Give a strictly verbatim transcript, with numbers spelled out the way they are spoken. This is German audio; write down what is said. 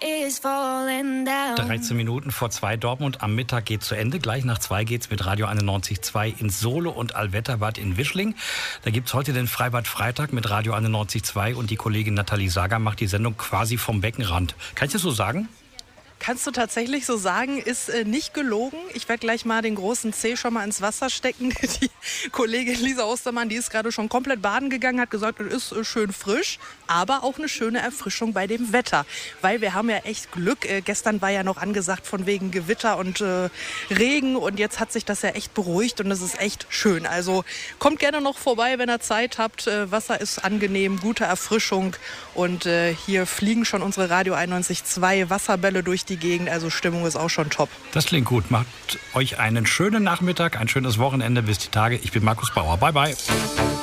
is falling down. dreizehn Minuten vor zwei. Dortmund am Mittag geht zu Ende. Gleich nach zwei geht's mit Radio einundneunzig Komma zwei ins Solo- und Allwetterbad in Wischling. Da gibt's heute den Freibad Freitag mit Radio einundneunzig Komma zwei und die Kollegin Nathalie Sager macht die Sendung quasi vom Beckenrand. Kann ich das so sagen? Kannst du tatsächlich so sagen, ist äh, nicht gelogen. Ich werde gleich mal den großen Zeh schon mal ins Wasser stecken. Die Kollegin Lisa Ostermann, die ist gerade schon komplett baden gegangen, hat gesagt, es ist äh, schön frisch, aber auch eine schöne Erfrischung bei dem Wetter. Weil wir haben ja echt Glück. Äh, gestern war ja noch angesagt von wegen Gewitter und äh, Regen und jetzt hat sich das ja echt beruhigt und es ist echt schön. Also kommt gerne noch vorbei, wenn ihr Zeit habt. Äh, Wasser ist angenehm, gute Erfrischung und äh, hier fliegen schon unsere Radio einundneunzig Komma zwei Wasserbälle durch die Gegend, also Stimmung ist auch schon top. Das klingt gut. Macht euch einen schönen Nachmittag, ein schönes Wochenende bis die Tage. Ich bin Markus Bauer. Bye, bye.